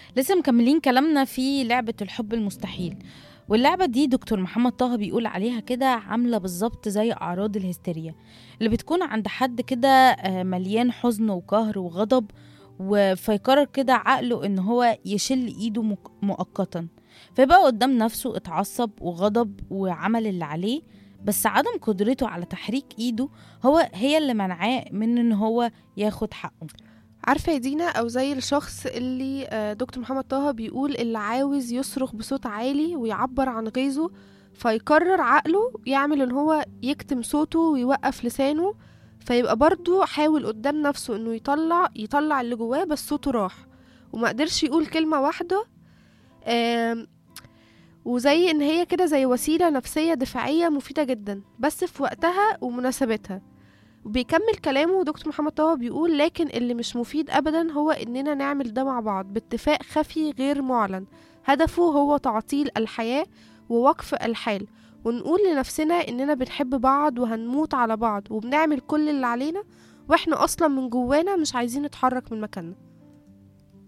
لسه مكملين كلامنا في لعبة الحب المستحيل. واللعبة دي دكتور محمد طه بيقول عليها كده عاملة بالظبط زي أعراض الهستيريا اللي بتكون عند حد كده، مليان حزن وقهر وغضب. فيقرر كده عقله إن هو يشل إيده مؤقتا، فيبقى قدام نفسه اتعصب وغضب وعمل اللي عليه. بس عدم قدرته على تحريك إيده هي اللي منعاه من إن هو ياخد حقه. عارفة يا دينا، أو زي الشخص اللي دكتور محمد طه بيقول اللي عاوز يصرخ بصوت عالي ويعبر عن غيظه، فيقرر عقله يعمل ان هو يكتم صوته ويوقف لسانه. فيبقى برضو حاول قدام نفسه انه يطلع اللي جواه، بس صوته راح وما قدرش يقول كلمة واحدة. آم، وزي ان هي كده زي وسيلة نفسية دفاعية مفيدة جدا بس في وقتها ومناسبتها. وبيكمل كلامه دكتور محمد طه بيقول لكن اللي مش مفيد ابدا هو اننا نعمل ده مع بعض باتفاق خفي غير معلن، هدفه هو تعطيل الحياة ووقف الحال، ونقول لنفسنا اننا بنحب بعض وهنموت على بعض وبنعمل كل اللي علينا، واحنا اصلا من جوانا مش عايزين نتحرك من مكاننا.